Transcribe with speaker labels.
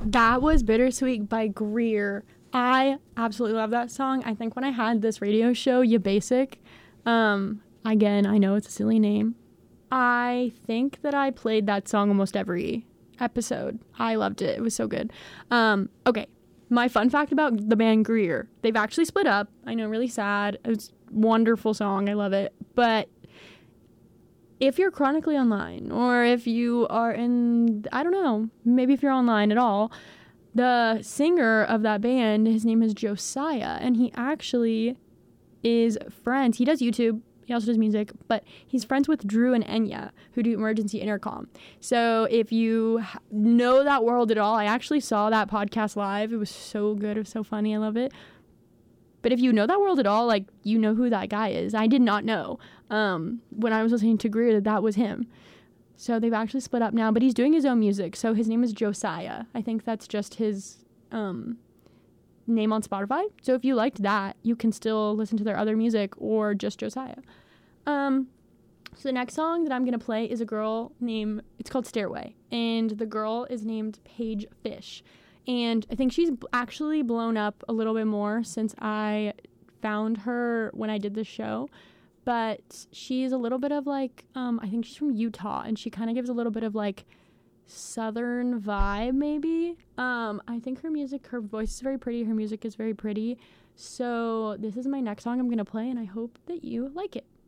Speaker 1: That was Bittersweet by Greer. I absolutely love that song. I think when I had this radio show, Ya Basic, again, I know it's a silly name. I think that I played that song almost every episode. I loved it. It was so good. Okay. My fun fact about the band Greer, they've actually split up. I know, really sad. It's a wonderful song. I love it. But if you're chronically online, or if you are in, I don't know, maybe if you're online at all, the singer of that band, his name is Josiah, and he actually is friends. He does YouTube. He also does music, but he's friends with Drew and Enya, who do Emergency Intercom. So if you know that world at all, I actually saw that podcast live. It was so good. It was so funny. I love it. But if you know that world at all, like, you know who that guy is. I did not know when I was listening to Greer that was him. So they've actually split up now, but he's doing his own music. So his name is Josiah. I think that's just his name on Spotify. So if you liked that, you can still listen to their other music or just Josiah. So the next song that I'm going to play is a girl named, it's called Stairway. And the girl is named Paige Fish. And I think she's actually blown up a little bit more since I found her when I did this show. But she's a little bit of like, I think she's from Utah, and she kind of gives a little bit of like southern vibe maybe. I think her voice is very pretty. Her music is very pretty. So this is my next song I'm going to play, and I hope that you like it.